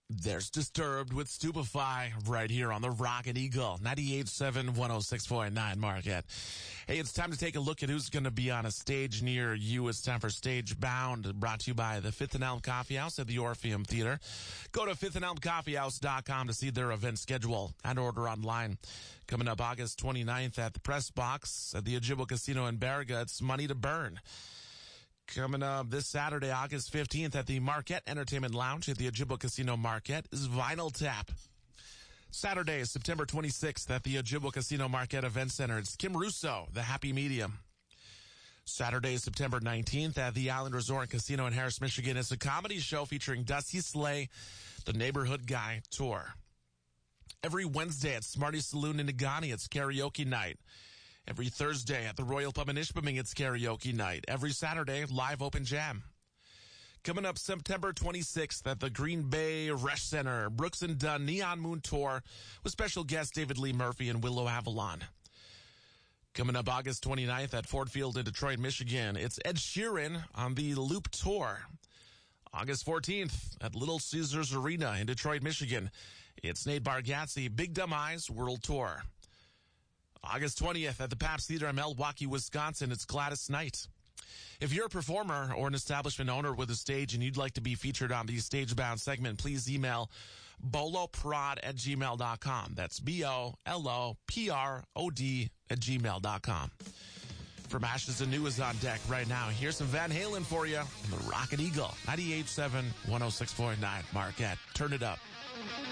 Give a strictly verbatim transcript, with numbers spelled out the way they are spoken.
There's Disturbed with Stupefy right here on the Rocket Eagle, ninety-eight point seven, one oh six point nine Marquette. Hey, it's time to take a look at who's going to be on a stage near you. It's time for Stage Bound, brought to you by the Fifth and Elm Coffee House at the Orpheum Theater. Go to fifth and elm coffee house dot com to see their event schedule and order online. Coming up August twenty-ninth at the Press Box at the Ojibwa Casino in Baraga, it's Money to Burn. Coming up this Saturday, August fifteenth at the Marquette Entertainment Lounge at the Ojibwa Casino Marquette is Vinyl Tap. Saturday, September twenty-sixth at the Ojibwa Casino Marquette Event Center, it's Kim Russo, The Happy Medium. Saturday, September nineteenth at the Island Resort and Casino in Harris, Michigan, it's a comedy show featuring Dusty Slay, The Neighborhood Guy Tour. Every Wednesday at Smarty Saloon in Negaunee, it's karaoke night. Every Thursday at the Royal Pub in Ishpeming, it's karaoke night. Every Saturday, live open jam. Coming up September twenty-sixth at the Green Bay Resch Center, Brooks and Dunn Neon Moon Tour with special guest David Lee Murphy and Willow Avalon. Coming up August twenty-ninth at Ford Field in Detroit, Michigan, it's Ed Sheeran on the Loop Tour. August fourteenth at Little Caesars Arena in Detroit, Michigan, it's Nate Bargatze, Big Dumb Eyes World Tour. August twentieth at the Pabst Theater in Milwaukee, Wisconsin, it's Gladys Knight. If you're a performer or an establishment owner with a stage and you'd like to be featured on the Stage Bound segment, please email boloprod at gmail dot com. That's B O L O P R O D at gmail dot com. From Ashes and New is on deck right now. Here's some Van Halen for you on the Rocket Eagle, ninety-eight point seven, one oh six point nine Marquette. Turn it up.